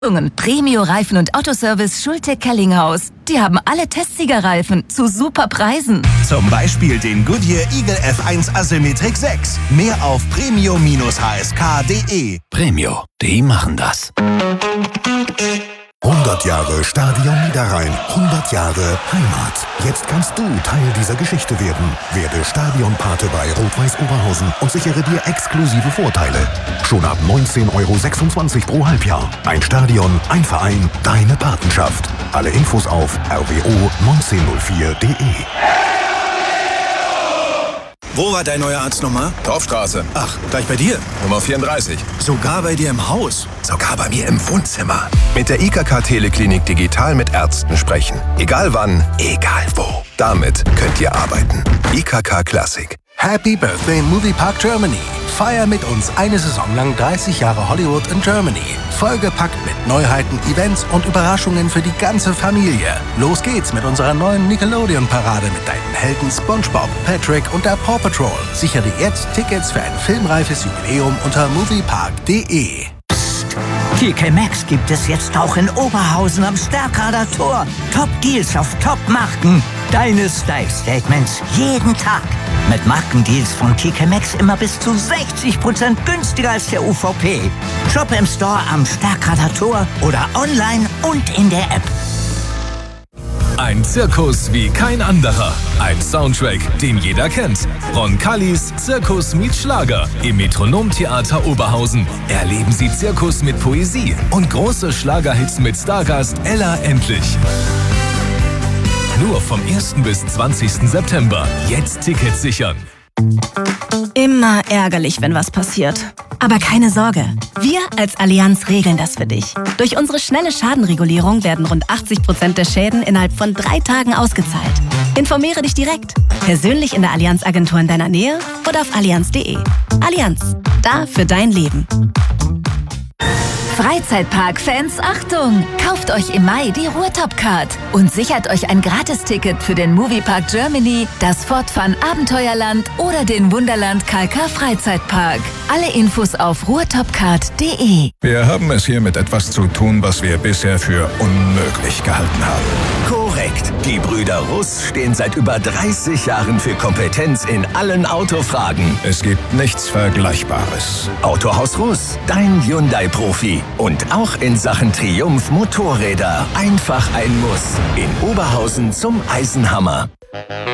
Premio-Reifen und Autoservice Schulte-Kellinghaus. Die haben alle Testsiegerreifen zu super Preisen. Zum Beispiel den Goodyear Eagle F1 Asymmetric 6. Mehr auf premio-hsk.de. Premio, die machen das. 100 Jahre Stadion Niederrhein, 100 Jahre Heimat. Jetzt kannst du Teil dieser Geschichte werden. Werde Stadionpate bei Rot-Weiß Oberhausen und sichere dir exklusive Vorteile. Schon ab 19,26 € pro Halbjahr. Ein Stadion, ein Verein, deine Patenschaft. Alle Infos auf rwo1904.de. Wo war dein neuer Arzt nochmal? Torfstraße. Ach, gleich bei dir? Nummer 34. Sogar bei dir im Haus? Sogar bei mir im Wohnzimmer. Mit der IKK Teleklinik digital mit Ärzten sprechen. Egal wann, egal wo. Damit könnt ihr arbeiten. IKK Classic. Happy Birthday Moviepark Germany. Feier mit uns eine Saison lang 30 Jahre Hollywood in Germany. Vollgepackt mit Neuheiten, Events und Überraschungen für die ganze Familie. Los geht's mit unserer neuen Nickelodeon-Parade mit deinen Helden SpongeBob, Patrick und der Paw Patrol. Sichere dir jetzt Tickets für ein filmreifes Jubiläum unter moviepark.de. TK Maxx gibt es jetzt auch in Oberhausen am Stärkrader Tor. Top-Deals auf Top-Marken. Deine Style-Statements jeden Tag. Mit Markendeals von TK Maxx immer bis zu 60% günstiger als der UVP. Shoppe im Store am Stärkrader Tor oder online und in der App. Ein Zirkus wie kein anderer. Ein Soundtrack, den jeder kennt. Roncalis Zirkus meets Schlager im Metronomtheater Oberhausen. Erleben Sie Zirkus mit Poesie und große Schlagerhits mit Stargast Ella Endlich. Nur vom 1. bis 20. September. Jetzt Tickets sichern. Immer ärgerlich, wenn was passiert. Aber keine Sorge, wir als Allianz regeln das für dich. Durch unsere schnelle Schadenregulierung werden rund 80% der Schäden innerhalb von 3 Tagen ausgezahlt. Informiere dich direkt, persönlich in der Allianz-Agentur in deiner Nähe oder auf allianz.de. Allianz, da für dein Leben. Freizeitpark-Fans, Achtung! Kauft euch im Mai die Ruhrtop-Card und sichert euch ein Gratisticket für den Moviepark Germany, das Fortfun Abenteuerland oder den Wunderland KK Freizeitpark. Alle Infos auf ruhrtopcard.de. Wir haben es hier mit etwas zu tun, was wir bisher für unmöglich gehalten haben. Korrekt. Die Brüder Russ stehen seit über 30 Jahren für Kompetenz in allen Autofragen. Es gibt nichts Vergleichbares. Autohaus Russ, dein Hyundai-Profi. Und auch in Sachen Triumph Motorräder. Einfach ein Muss. In Oberhausen zum Eisenhammer.